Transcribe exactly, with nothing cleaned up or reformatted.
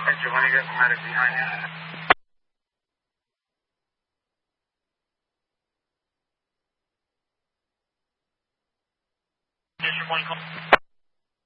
Giovanni got medic behind you. District one call.